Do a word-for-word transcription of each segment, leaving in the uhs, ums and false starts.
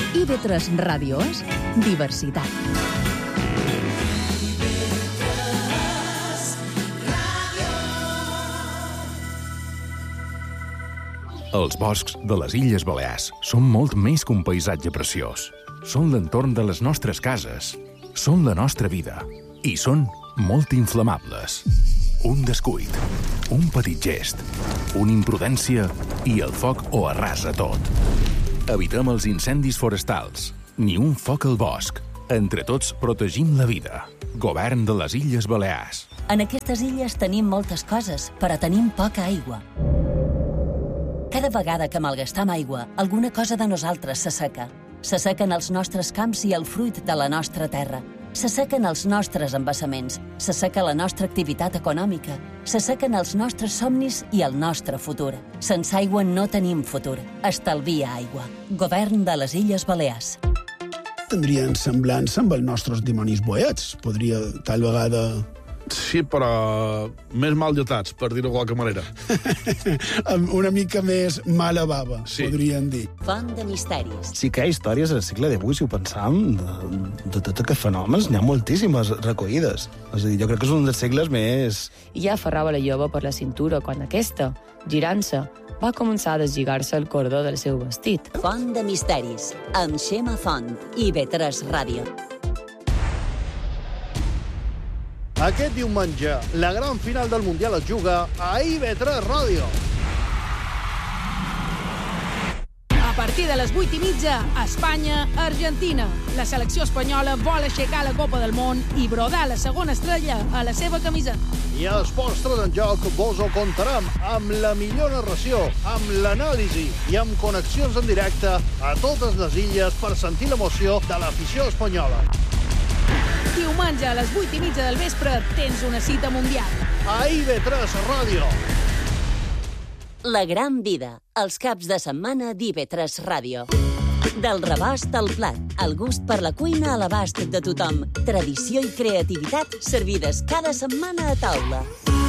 I ve tres Ràdio és diversitat. Els boscs de les Illes Balears són molt més que un paisatge preciós. Són l'entorn de les nostres cases, són la nostra vida i són molt inflamables. Un descuit, un petit gest, una imprudència i el foc ho arrasa tot. Evitem els incendis forestals, ni un foc al bosc. Entre tots protegim la vida. Govern de les Illes Balears. En aquestes illes tenim moltes coses, però tenim poca aigua. Cada vegada que malgastam aigua, alguna cosa de nosaltres s'asseca. S'assequen els nostres camps i el fruit de la nostra terra. S'assequen els nostres embassaments. S'asseca la nostra activitat econòmica. S'assequen els nostres somnis i el nostre futur. Sense aigua no tenim futur. Estalvia aigua. Govern de les Illes Balears. Tindrien semblança amb els nostres dimonis boets. Podria, tal vegada... Sí, però més mal lletats, per dir-ho de qualque manera. Amb una mica més mala bava, sí. Podríem dir. Font de misteris. Sí que hi ha històries al segle divuit, si ho pensam, de, de tots aquests fenòmens, n'hi ha moltíssimes recollides. És a dir, jo crec que és un dels segles més... I ja aferrava la jove per la cintura quan aquesta, girant-se, va començar a deslligar-se el cordó del seu vestit. Font de misteris, amb Xema Font i ve tres Ràdio. Aquest diumenge, la gran final del Mundial es juga a I ve tres Ràdio. A partir de les vuit i mitja, Espanya-Argentina. La selecció espanyola vol aixecar la Copa del Món i brodar la segona estrella a la seva camisa. I a Esports tres en Joc vos ho contarem amb la millor narració, amb l'anàlisi i amb connexions en directe a totes les illes per sentir l'emoció de l'afició espanyola. Diumenge a les vuit i mitja del vespre tens una cita mundial. A I ve tres Ràdio. La gran vida, els caps de setmana d'I ve tres Ràdio. Del rebost al plat, el gust per la cuina a l'abast de tothom. Tradició i creativitat servides cada setmana a taula.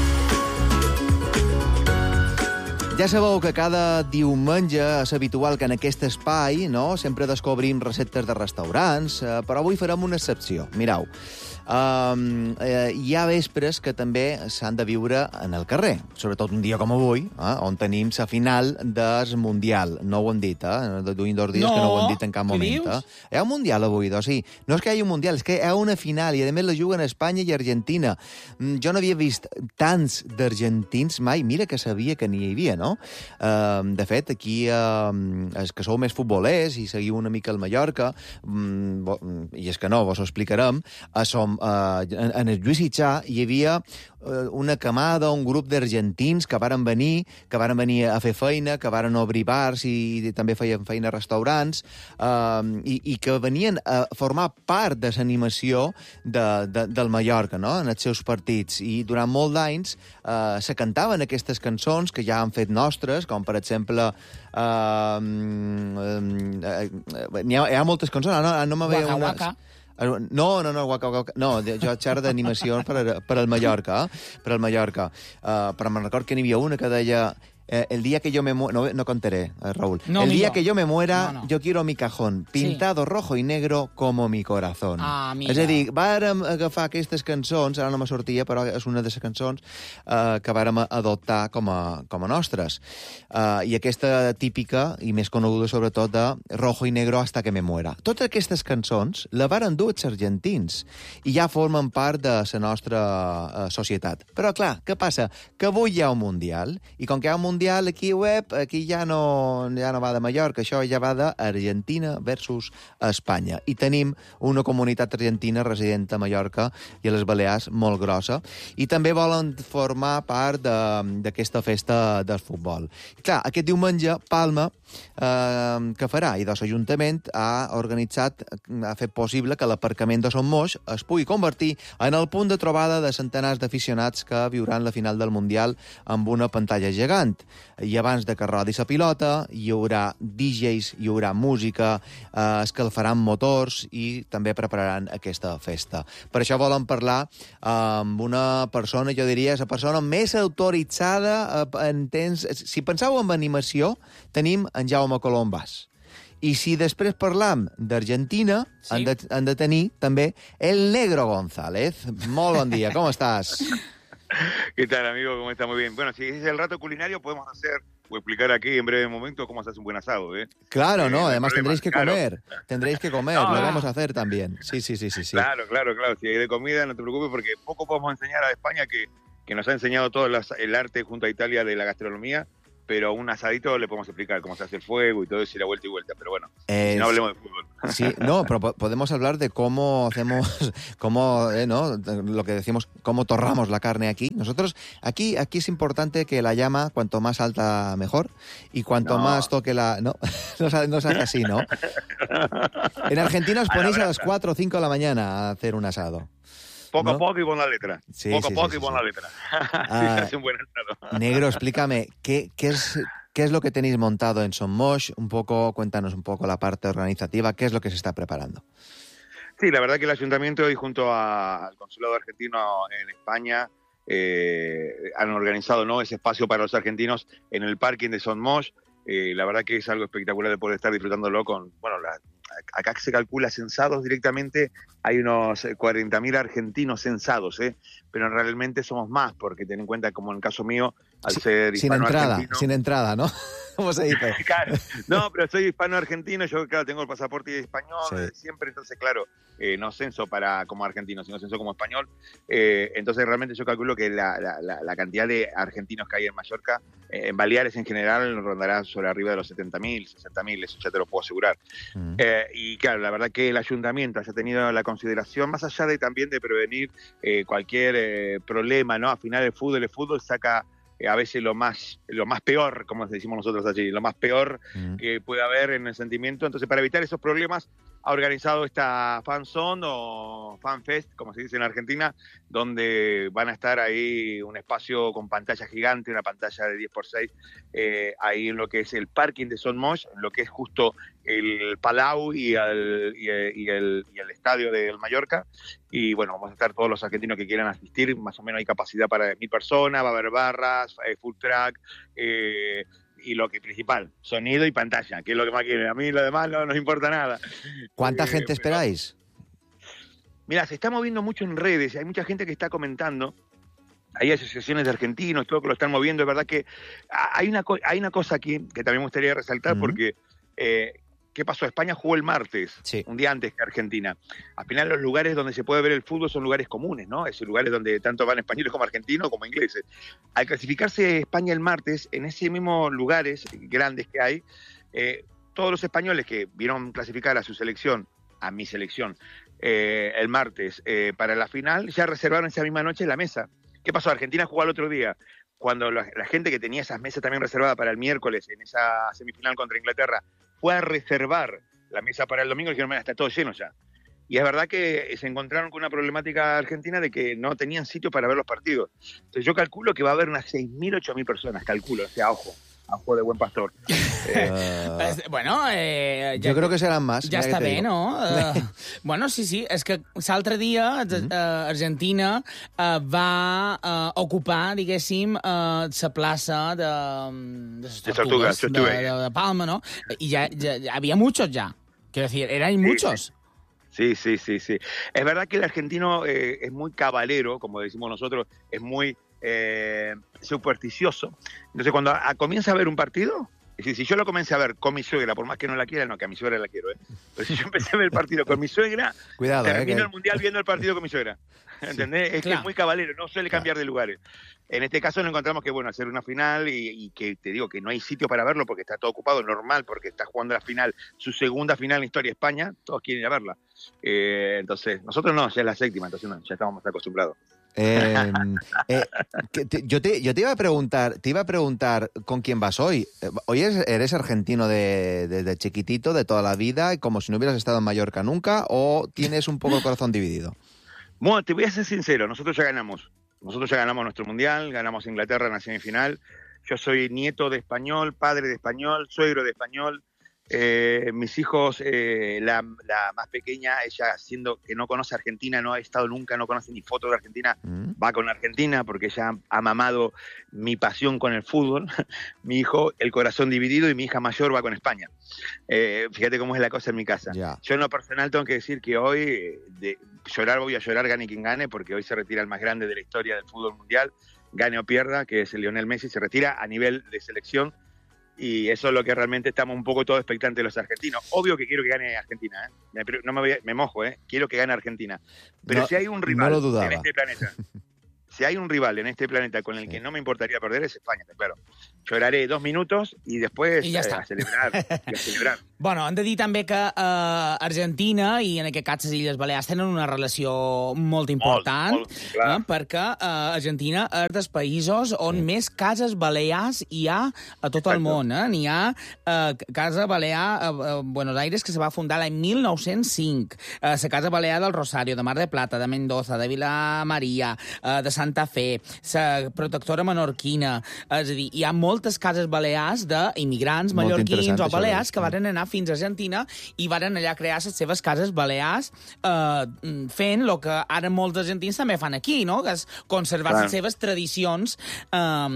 Ja sabeu que cada diumenge és habitual que en aquest espai, no?, sempre descobrim receptes de restaurants, eh, però avui farem una excepció. Mireu, um, eh, hi ha vespres que també s'han de viure en el carrer, sobretot un dia com avui, eh, on tenim la final del Mundial. No ho hem dit, eh? Duim dos dies no, que no ho hem dit en cap moment. Eh? Hi ha un Mundial avui, doncs sí. No és que hi hagi un Mundial, és que hi ha una final, i a més la juguen Espanya i Argentina. Jo no havia vist tants d'argentins mai, mira que sabia que n'hi havia, no? Uh, de fet, aquí uh, els que sou més futbolers i seguiu una mica el Mallorca, um, bo, i és que no, vos ho explicarem, uh, som, uh, en, en el Lluís Itxà hi havia uh, una camada, un grup d'argentins que varen venir, que varen venir a fer feina, que varen obrir bars i, i també feien feina a restaurants, uh, i, i que venien a formar part de l'animació de, de, del Mallorca, no?, en els seus partits. I durant molt d'anys uh, se cantaven aquestes cançons que ja han fet nostres, com per exemple uh, uh, hi, ha, hi ha moltes cançons, no, no me veia una... No, no, no, waka, waka, no, jo xerro d'animació per, per al Mallorca, per al Mallorca, uh, però me'n record que n'hi havia una que deia eh, el dia que yo me muera... No, no contaré, eh, Raúl. No, el día que yo me muera, no, no. yo quiero mi cajón pintado sí. rojo y negro como mi corazón. Ah, mira. És a dir, vàrem agafar aquestes cançons, ara no me sortia, però és una de les cançons eh, que vàrem adoptar com a, com a nostres. Uh, I aquesta típica, i més coneguda sobretot, de rojo y negro hasta que me muera. Totes aquestes cançons la varen dur els argentins i ja formen part de la nostra uh, societat. Però, clar, què passa? Que avui hi ha un Mundial, i com que hi ha un Mundial aquí web, aquí ja no, ja no va de Mallorca, això ja va d'Argentina versus Espanya. I tenim una comunitat argentina resident a Mallorca i a les Balears molt grossa, i també volen formar part d'aquesta festa del futbol. I, clar, aquest diumenge, Palma, eh, què farà? I doncs l'Ajuntament ha organitzat, ha fet possible que l'aparcament de Son Moix es pugui convertir en el punt de trobada de centenars d'aficionats que viuran la final del Mundial amb una pantalla gegant. I abans de que rodi la pilota hi haurà D Js, hi haurà música, eh, escalfaran motors i també prepararan aquesta festa. Per això volen parlar amb una persona, jo diria, la persona més autoritzada en temps... Si penseu en animació, tenim en Jaume Colombàs. I si després parlam d'Argentina, sí. han, de, han de tenir també el Negro González. Molt bon dia, com estàs? ¿Qué tal, amigo? ¿Cómo está? Muy bien. Bueno, si es el rato culinario, podemos hacer o explicar aquí en breve momento cómo se hace un buen asado, ¿eh? Claro, eh, no, no además problema, tendréis que claro. comer, tendréis que comer, No, lo no. vamos a hacer también. Sí, sí, sí, sí, sí. Claro, claro, claro. Si hay de comida, no te preocupes, porque poco podemos enseñar a España, que, que nos ha enseñado todo las, el arte junto a Italia de la gastronomía, pero un asadito le podemos explicar cómo se hace el fuego y todo eso y la vuelta y vuelta, pero bueno, Eh, si no hablemos de fútbol. Sí, no, pero po- podemos hablar de cómo hacemos, cómo, eh, ¿no? Lo que decimos, cómo torramos la carne aquí. Nosotros, aquí, aquí es importante que la llama, cuanto más alta, mejor. Y cuanto No. más toque la... No, no, se- no se hace así, ¿no? En Argentina os A la ponéis a, las brasa. cuatro o cinco de la mañana a hacer un asado. Poco ¿no? a poco y pon la letra. Sí, poco sí, a poco sí, y sí, pon sí. la letra. Ah. Sí, hace un buen asado. Negro, explícame, ¿qué, qué es... ¿Qué es lo que tenéis montado en Son Moix? Un poco, cuéntanos un poco la parte organizativa, ¿qué es lo que se está preparando? Sí, la verdad que el ayuntamiento y junto a- al consulado argentino en España eh, han organizado, ¿no?, ese espacio para los argentinos en el parking de Son Moix. Eh, la verdad que es algo espectacular de poder estar disfrutándolo con, bueno, la- acá se calcula censados directamente, hay unos cuarenta mil argentinos censados, ¿eh? Pero realmente somos más, porque ten en cuenta, como en el caso mío, al Sí, ser sin entrada, hispano-argentino... sin entrada, ¿no? ¿Cómo se dice? Claro. No, pero soy hispano-argentino, yo claro tengo el pasaporte español Sí. eh, siempre, entonces claro, eh, no censo para como argentino, sino censo como español. Eh, entonces realmente yo calculo que la, la, la, la cantidad de argentinos que hay en Mallorca, eh, en Baleares en general, rondará sobre arriba de los setenta mil, sesenta mil, eso ya te lo puedo asegurar. Mm. Eh, y claro, la verdad que el ayuntamiento haya tenido la consideración, más allá de también de prevenir eh, cualquier eh, problema, ¿no? Al final el fútbol, el fútbol saca eh, a veces lo más, lo más peor, como decimos nosotros allí, lo más peor Mm. que puede haber en el sentimiento. Entonces, para evitar esos problemas, ha organizado esta Fan Zone o Fan Fest, como se dice en Argentina, donde van a estar ahí un espacio con pantalla gigante, una pantalla de diez por seis, eh, ahí en lo que es el parking de Son Moix, en lo que es justo el Palau y el, y el, y el, y el estadio del Mallorca. Y bueno, vamos a estar todos los argentinos que quieran asistir, más o menos hay capacidad para mil personas, va a haber barras, eh, food truck, eh, y lo que principal, sonido y pantalla, que es lo que más quieren. A mí lo demás no nos importa nada. ¿Cuánta Eh, gente pero- esperáis? Mira, se está moviendo mucho en redes, hay mucha gente que está comentando, hay asociaciones de argentinos, todo que lo están moviendo. Es verdad que ah, hay una, co- hay una cosa aquí que también me gustaría resaltar, Ujú. porque eh, ¿qué pasó? España jugó el martes, Sí. un día antes que Argentina. Al final los lugares donde se puede ver el fútbol son lugares comunes, ¿no? Esos lugares donde tanto van españoles como argentinos como ingleses. Al clasificarse España el martes, en esos mismos lugares grandes que hay, eh, todos los españoles que vieron clasificar a su selección, a mi selección, eh, el martes eh, para la final, ya reservaron esa misma noche la mesa. ¿Qué pasó? Argentina jugó al otro día. Cuando la, la gente que tenía esas mesas también reservadas para el miércoles en esa semifinal contra Inglaterra fue a reservar la mesa para el domingo y dijeron, mira, está todo lleno ya. Y es verdad que se encontraron con una problemática argentina de que no tenían sitio para ver los partidos. Entonces yo calculo que va a haber unas seis mil, ocho mil personas, calculo, o sea, ojo, a ojo de buen pastor. Eh, Uh, Bueno, eh, ja, jo crec que seran más. ja mira està que te bé, digo. no? Uh, bueno, sí, sí, és que l'altre dia uh, Argentina uh, va uh, ocupar, diguéssim, uh, la plaça de, de les De Tortugues, Tortugas, yo de, estuve ahí. de, de Palma, ¿no? Y ya, ya, ya había muchos ya. Quiero decir, eran muchos. Sí, sí, sí, sí. Es verdad que el argentino eh, es muy cabalero, como decimos nosotros, es muy eh, supersticioso. Entonces, cuando a- a- comienza a ver un partido, es decir, si yo lo comencé a ver con mi suegra, por más que no la quiera, no, que a mi suegra la quiero, ¿eh? Pero si yo empecé a ver el partido con mi suegra, Cuidado, eh, termino que- el Mundial viendo el partido con mi suegra. ¿Entendés? Es que claro. es muy cabalero, no suele cambiar de lugares. En este caso nos encontramos que, bueno, hacer una final y, y que te digo que no hay sitio para verlo porque está todo ocupado, normal, porque está jugando la final, su segunda final en la historia de España, todos quieren ir a verla. Eh, entonces, nosotros no, ya es la séptima, entonces no, ya estamos acostumbrados. Eh, eh, que te- yo, te, yo te iba a preguntar, te iba a preguntar con quién vas hoy. Eh, Hoy eres, eres argentino de- desde chiquitito, de toda la vida, y como si no hubieras estado en Mallorca nunca, o tienes un poco el corazón dividido. Bueno, te voy a ser sincero, nosotros ya ganamos. Nosotros ya ganamos nuestro mundial, ganamos Inglaterra en la semifinal. Yo soy nieto de español, padre de español, suegro de español. Eh, mis hijos, eh, la, la más pequeña, ella siendo que no conoce Argentina, no ha estado nunca, no conoce ni fotos de Argentina, mm. va con Argentina porque ella ha mamado mi pasión con el fútbol. Mi hijo, el corazón dividido, y mi hija mayor va con España. Eh, fíjate cómo es la cosa en mi casa. Yeah. Yo en lo personal tengo que decir que hoy, de llorar voy a llorar, gane quien gane, porque hoy se retira el más grande de la historia del fútbol mundial, gane o pierda, que es el Lionel Messi, se retira a nivel de selección. Y eso es lo que realmente estamos un poco todos expectantes los argentinos. Obvio que quiero que gane Argentina, ¿eh? Me, no me, voy a, me mojo, ¿eh? Quiero que gane Argentina. Pero no, si hay un rival no en este planeta, si hay un rival en este planeta con el sí. que no me importaría perder, es España, claro. Lloraré dos minutos i després I ja eh, a celebrar. I a celebrar. Bueno, hem de dir també que eh, Argentina i en aquest cas les Illes Balears tenen una relació molt important, molt, molt, eh, perquè eh, Argentina és dels països on sí. més cases balears hi ha a tot Exacte. el món. Eh? N'hi ha eh, Casa Balear a, a Buenos Aires, que se va fundar l'any mil nou-cents cinc, eh, la Casa Balear del Rosario, de Mar de Plata, de Mendoza, de Vila Maria, eh, de Santa Fe, la Protectora Menorquina. És a dir, hi ha moltes cases balears d'immigrants mallorquins o balears que varen anar fins a Argentina i varen allà crear les seves cases balears eh, fent el que ara molts argentins també fan aquí, no? Que és conservar les seves tradicions. Eh,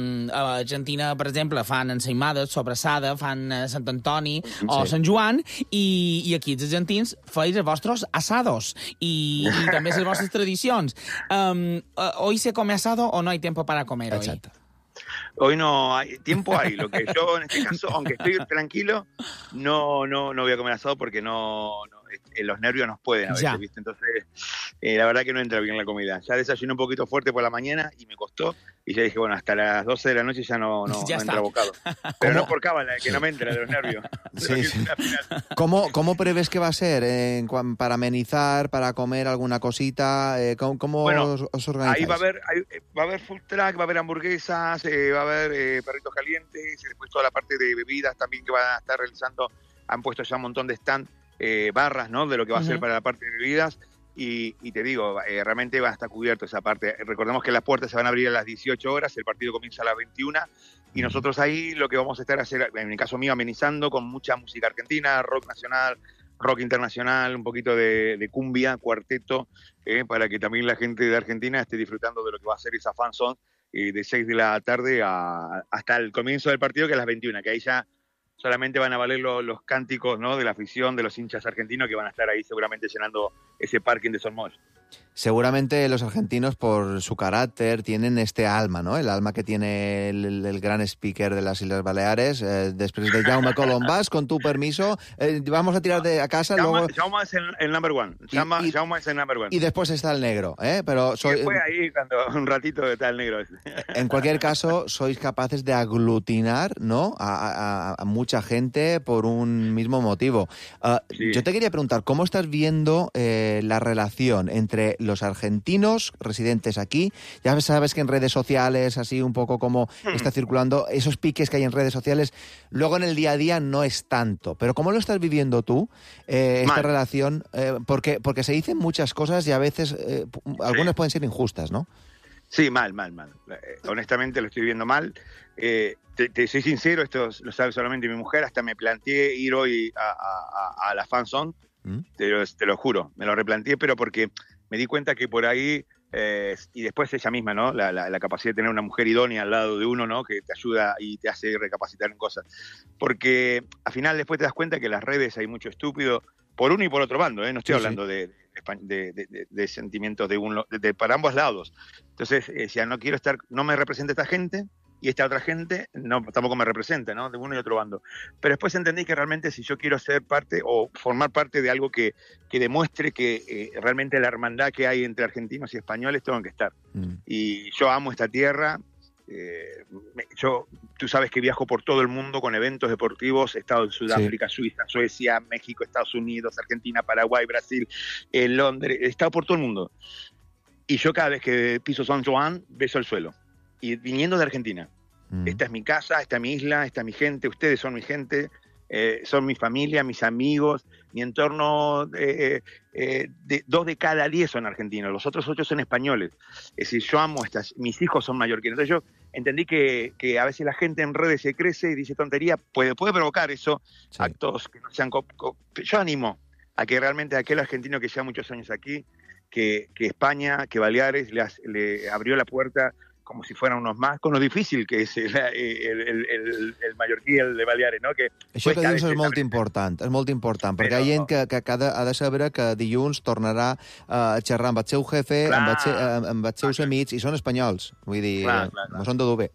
a Argentina, per exemple, fan ensaïmades, sobrassada, fan Sant Antoni sí. o Sant Joan, i, i aquí els argentins feis els vostres asados i, i també les vostres tradicions. Um, ¿Hoy se come asado o no hay tiempo para comer hoy? Exacto. Hoy no hay tiempo, hay. Lo que yo, en este caso, aunque estoy tranquilo, no, no, no voy a comer asado porque no, no eh, los nervios nos pueden a veces, ¿viste? Entonces, eh, la verdad que no entra bien la comida. Ya desayuné un poquito fuerte por la mañana y me costó. Y ya dije, bueno, hasta las doce de la noche ya no, no, ya no entra bocado. Pero no por cábala, que no me entra de los nervios. Sí, sí. ¿Cómo, ¿Cómo prevés que va a ser eh, para amenizar, para comer alguna cosita? Eh, ¿Cómo, cómo bueno, os, os organizáis? Ahí va a haber, ahí, va a haber food truck, va a haber hamburguesas, eh, va a haber eh, perritos calientes, y después toda la parte de bebidas también que van a estar realizando. Han puesto ya un montón de stand, eh, barras, ¿no? De lo que va a uh-huh. ser para la parte de bebidas. Y, y te digo, eh, realmente va a estar cubierto esa parte. Recordemos que las puertas se van a abrir a las dieciocho horas, el partido comienza a las veintiuna, y nosotros ahí lo que vamos a estar hacer, en el caso mío, amenizando con mucha música argentina, rock nacional, rock internacional, un poquito de, de cumbia, cuarteto, eh, para que también la gente de Argentina esté disfrutando de lo que va a ser esa fan zone eh, de seis de la tarde a, hasta el comienzo del partido, que es a las veintiuna, que ahí ya solamente van a valer lo, los cánticos, ¿no? De la afición, de los hinchas argentinos que van a estar ahí seguramente llenando ese parking de Son Moix. Seguramente los argentinos, por su carácter, tienen este alma, ¿no? El alma que tiene el, el gran speaker de las Islas Baleares. Eh, después de Jaume Colombás, con tu permiso, eh, vamos a tirar de a casa. Jaume, luego... Jaume es el, el number one. Jaume, y, Jaume es el number one. Y después está el negro, ¿eh? Pero soy, y después ahí, cuando un ratito está el negro. En cualquier caso, sois capaces de aglutinar, ¿no? A, a, a mucha gente por un mismo motivo. Uh, sí. Yo te quería preguntar, ¿cómo estás viendo eh, la relación entre los argentinos residentes aquí? Ya sabes que en redes sociales, así un poco como hmm. está circulando, esos piques que hay en redes sociales, luego en el día a día no es tanto. Pero ¿cómo lo estás viviendo tú, eh, esta Mal. relación? Eh, porque, porque se dicen muchas cosas y a veces eh, algunas sí. pueden ser injustas, ¿no? Sí, mal, mal, mal. Eh, honestamente lo estoy viviendo mal. Eh, te, te soy sincero, esto lo sabe solamente mi mujer, hasta me planteé ir hoy a, a, a la fan zone, ¿Mm? te, lo, te lo juro, me lo replanteé, pero porque me di cuenta que por ahí, eh, y después ella misma, ¿no? La, la, la capacidad de tener una mujer idónea al lado de uno, ¿no? Que te ayuda y te hace recapacitar en cosas. Porque al final después te das cuenta que en las redes hay mucho estúpido, por uno y por otro bando, ¿eh? No estoy sí, hablando sí. de... De, de, de, de sentimientos de uno, de, de, para ambos lados. Entonces, eh, ya no quiero estar, no me representa esta gente, y esta otra gente no, tampoco me representa, ¿no? De uno y otro bando. Pero después entendí que realmente si yo quiero ser parte o formar parte de algo que, que demuestre que eh, realmente la hermandad que hay entre argentinos y españoles, tengo que estar. Mm. Y yo amo esta tierra. Eh, yo, tú sabes que viajo por todo el mundo con eventos deportivos, he estado en Sudáfrica, sí. Suiza, Suecia, México, Estados Unidos, Argentina, Paraguay, Brasil, eh, Londres, he estado por todo el mundo. Y yo cada vez que piso San Juan, beso el suelo. Y viniendo de Argentina, mm. esta es mi casa, esta es mi isla, esta es mi gente, ustedes son mi gente, eh, son mi familia, mis amigos, mi entorno, eh, eh, de, dos de cada diez son argentinos, los otros ocho son españoles. Es decir, yo amo estas, mis hijos son mallorquinos. Entonces yo entendí que, que a veces la gente en redes se crece y dice tontería, puede, puede provocar eso, sí. actos que no sean... Co- co- yo animo a que realmente aquel argentino que lleva muchos años aquí, que, que España, que Baleares le, le abrió la puerta como si fueran unos más, con lo difícil que és el, el, el, el, el mallorquí i el de Baleares, no? Que això que dius és molt important, és molt important, perquè hi ha gent que, que cada, ha de saber que dilluns tornarà a xerrar amb el seu jefe, clar, amb, el seu, amb els seus clar, amics, i són espanyols, vull dir, clar, clar, clar. No són de dur bé.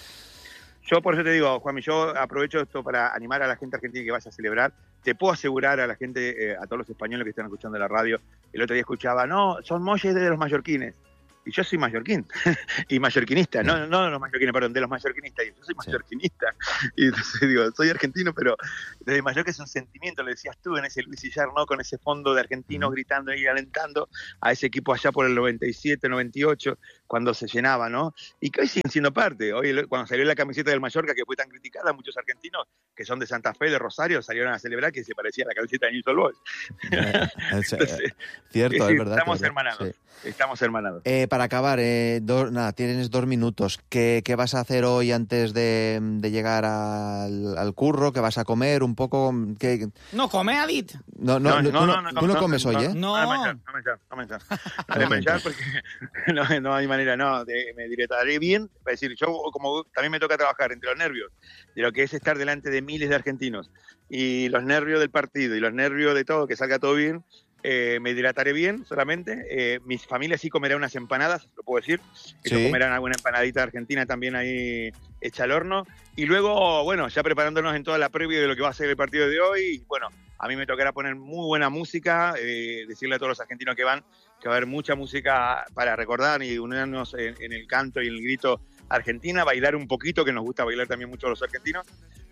Yo por eso te digo, Juanmi, yo aprovecho esto para animar a la gente argentina que vaya a celebrar. Te puedo asegurar a la gente, eh, a todos los españoles que están escuchando la radio, el otro día escuchaba, no, son molles de los mallorquines. Y yo soy mallorquín, y mallorquinista, no, no de los mallorquines, perdón, de los mallorquinistas, y yo soy mallorquinista, sí. Y entonces digo, soy argentino, pero desde Mallorca es un sentimiento, lo decías tú en ese Luis Sillar, ¿no? Con ese fondo de argentinos gritando y alentando a ese equipo allá por el noventa y siete, noventa y ocho, cuando se llenaba, ¿no? Y que hoy siguen siendo parte, hoy cuando salió la camiseta del Mallorca, que fue tan criticada, muchos argentinos que son de Santa Fe, de Rosario, salieron a celebrar que se parecía a la camiseta de Newell's Old Boys. Eh, Entonces, cierto, es verdad. Estamos verdad. hermanados, sí. estamos hermanados. Eh, para acabar, eh, do, nada, tienes dos minutos. ¿Qué, qué vas a hacer hoy antes de, de llegar al, al curro? ¿Qué vas a comer? Un poco... ¿qué? No come, ha dit. No, no, no, no, no, no, tú no comes hoy, ¿eh? No. No, no, no menjar, no menjar. No de menjar porque no, no hay manera, no. De, me directaré bien. Es decir, yo como también me toca trabajar entre los nervios de lo que es estar delante de miles de argentinos y los nervios del partido y los nervios de todo, que salga todo bien, eh, me hidrataré bien solamente. Eh, mi familia sí comerá unas empanadas, lo puedo decir. Ellos sí. comerán alguna empanadita argentina también ahí hecha al horno. Y luego, bueno, ya preparándonos en toda la previa de lo que va a ser el partido de hoy. Y, bueno, a mí me tocará poner muy buena música, eh, decirle a todos los argentinos que van que va a haber mucha música para recordar y unirnos en, en el canto y en el grito Argentina, bailar un poquito, que nos gusta bailar también mucho a los argentinos.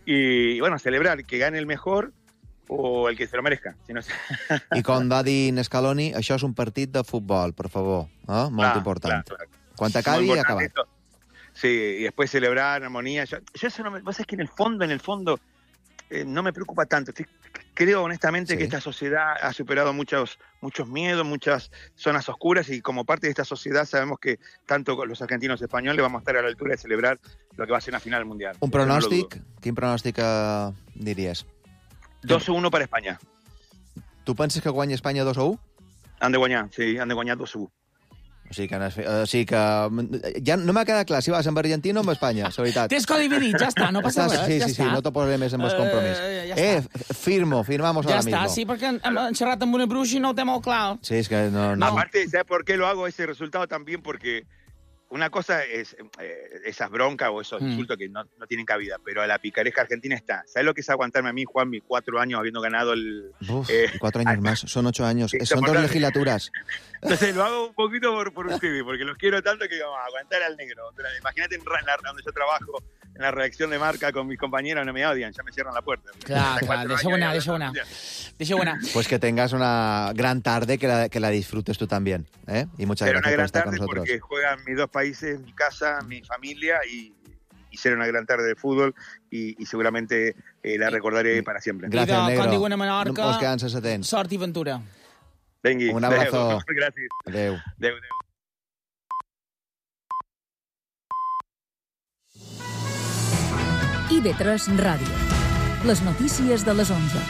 Y, bueno, celebrar que gane el mejor o el que se lo merezca. Si no... I com va dir Scaloni, això és un partit de futbol, per favor. Eh? Molt clar, important. Clar, clar. Quan acabi, acabat. Esto. Sí, y después celebrar, armonía. Yo, yo eso no me... Vos sabés que en el fondo, en el fondo, eh, no me preocupa tanto. Estoy, creo honestamente sí. que esta sociedad ha superado muchos, muchos miedos, muchas zonas oscuras, y como parte de esta sociedad sabemos que tanto los argentinos y españoles vamos a estar a la altura de celebrar lo que va a ser una final mundial. Un pronòstic? No Quin pronòstic eh, diries? dos a uno para Espanya. Tu penses que guanya Espanya dos a u? Han de guanyar, sí, han de guanyar dos a u. O sigui que, o sigui que ja no m'ha quedat clar si vas amb Argentina o amb Espanya, la veritat. Tens codi dividit, ja està, no passa res. Sí, ja sí, està. sí, no te posaré més amb els compromís. Uh, ja eh, firmo, firmamos ja ahora mismo. Ja està, sí, perquè hem, hem xerrat amb una bruixa i no ho té molt clar. Sí, és que no... no. Aparte, ¿sabes por qué lo hago ese resultado? También porque una cosa es eh, esas broncas o esos mm. insultos que no, no tienen cabida, pero la picaresca argentina está. ¿Sabes lo que es aguantarme a mí, Juan, mis cuatro años habiendo ganado el... Uf, eh, cuatro años más, son ocho años, sí, son dos legislaturas. Entonces lo hago un poquito por, por ustedes, porque los quiero tanto que vamos a aguantar al negro. Imagínate en la, donde yo trabajo, en la redacción de Marca con mis compañeros, no me odian, ya me cierran la puerta. Clar, clar, deixa-ho anar, deixa-ho anar. Deixa-ho anar. Pues que tengas una gran tarde, que la, que la disfrutes tú también, ¿eh? Y muchas Pero gracias por estar con nosotros. Porque juegan mis dos países, mi casa, mi familia, y hicieron una gran tarde de fútbol y, y seguramente eh, la recordaré para siempre. Gracias, I de, negro. Com diuen a Menorca, no, quedan sense temps. Sort i ventura. Vengui. Un abrazo. Gràcies. Adéu. Adéu, adéu. I ve tres Ràdio. Les notícies de les onze.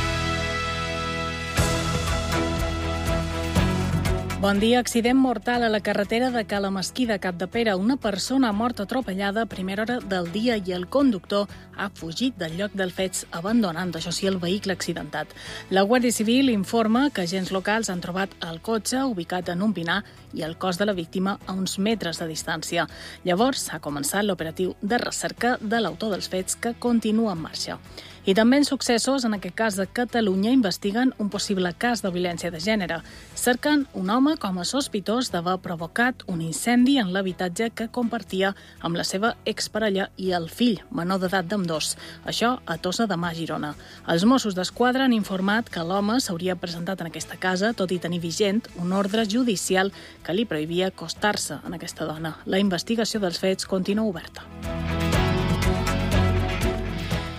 Bon dia. Accident mortal a la carretera de Cala Mesquida, Capdepera. Una persona ha mort atropellada a primera hora del dia i el conductor ha fugit del lloc dels fets abandonant, això sí, el vehicle accidentat. La Guàrdia Civil informa que agents locals han trobat el cotxe ubicat en un pinar i el cos de la víctima a uns metres de distància. Llavors ha començat l'operatiu de recerca de l'autor dels fets, que continua en marxa. I també en successos, en aquest cas de Catalunya, investiguen un possible cas de violència de gènere. Cerquen un home com a sospitós d'haver provocat un incendi en l'habitatge que compartia amb la seva exparella i el fill, menor d'edat d'ambdós. Això a Tossa de Mar, Girona. Els Mossos d'Esquadra han informat que l'home s'hauria presentat en aquesta casa, tot i tenir vigent un ordre judicial que li prohibia acostar-se en aquesta dona. La investigació dels fets continua oberta.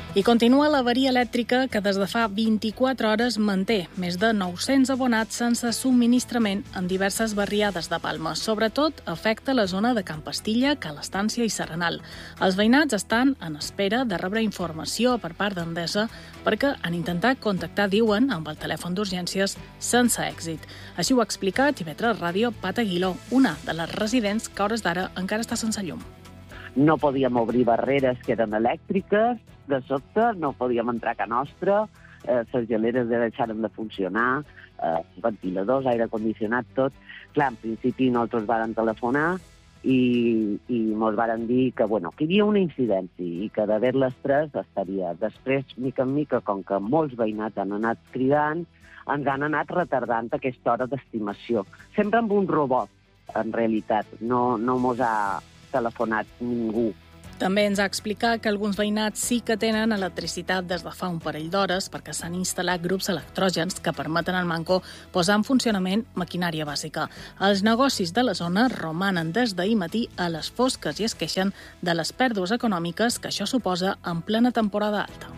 I continua l'avaria elèctrica que des de fa vint-i-quatre hores manté més de nou-cents abonats sense subministrament en diverses barriades de Palma. Sobretot afecta la zona de Can Pastilla, Cal Estància i Serenal. Els veïnats estan en espera de rebre informació per part d'Endesa perquè han intentat contactar, diuen, amb el telèfon d'urgències sense èxit. Així ho ha explicat i ve tres Ràdio Pat Aguiló, una de les residents que a hores d'ara encara està sense llum. No podíem obrir barreres que eren elèctriques, de sobte no podíem entrar a casa nostra, eh, les geleres deixaren de funcionar, eh, ventiladors, aire condicionat, tot. Clar, en principi nosaltres vàrem telefonar i, i ens varen dir que, bueno, que hi havia una incidència i que d'haver-les tres estaria. Després, mica en mica, com que molts veïnats han anat cridant, ens han anat retardant aquesta hora d'estimació. Sempre amb un robot, en realitat. No, no mos ha telefonat ningú. També ens ha explicat que alguns veïnats sí que tenen electricitat des de fa un parell d'hores perquè s'han instal·lat grups electrògens que permeten al Manco posar en funcionament maquinària bàsica. Els negocis de la zona romanen des d'ahir matí a les fosques i es queixen de les pèrdues econòmiques que això suposa en plena temporada alta.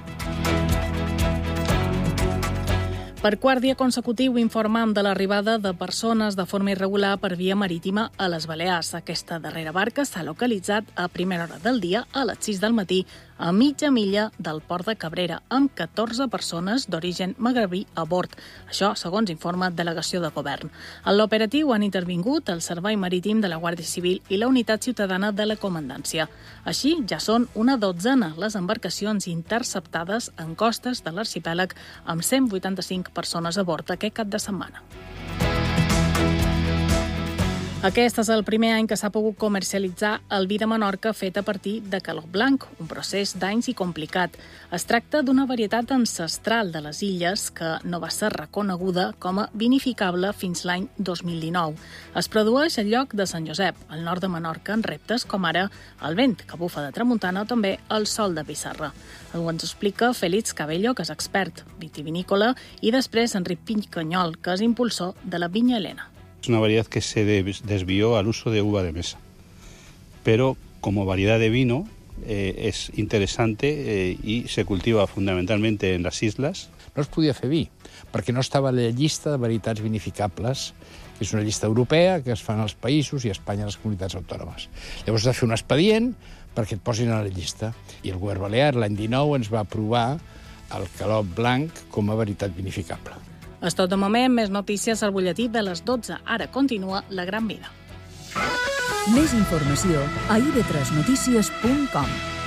Per quart dia consecutiu informam de l'arribada de persones de forma irregular per via marítima a les Balears. Aquesta darrera barca s'ha localitzat a primera hora del dia, a les sis del matí, a mitja milla del port de Cabrera, amb catorze persones d'origen magrebí a bord. Això, segons informa Delegació de Govern. En l'operatiu han intervingut el Servei Marítim de la Guàrdia Civil i la Unitat Ciutadana de la Comandància. Així, ja són una dotzena les embarcacions interceptades en costes de l'arxipèlag amb cent vuitanta-cinc persones a bord aquest cap de setmana. Aquest és el primer any que s'ha pogut comercialitzar el vi de Menorca fet a partir de calor blanc, un procés d'anys i complicat. Es tracta d'una varietat ancestral de les illes que no va ser reconeguda com a vinificable fins l'any dos mil dinou. Es produeix al lloc de Sant Josep, al nord de Menorca, en reptes com ara el vent que bufa de tramuntana o també el sol de pissarra. Ho ens explica Félix Cabello, que és expert vitivinícola, i després Enric Pincanyol, que és impulsor de la Viña Elena. Es una variedad que se desvió al uso de uva de mesa, pero como variedad de vino eh, es interesante eh, y se cultiva fundamentalmente en les isles. No es podia fer vi, perquè no estava a la llista de varietats vinificables, que és una llista europea que es fan als països i a Espanya a les comunitats autònomes. Llavors has de fer un expedient perquè et posin a la llista. I el govern balear l'any dinou ens va aprovar el calot blanc com a varietat vinificable. És tot de moment, més notícies al butlletí de les dotze. Ara continua La Gran Vida. Més informació a i ve tres notícies punt com.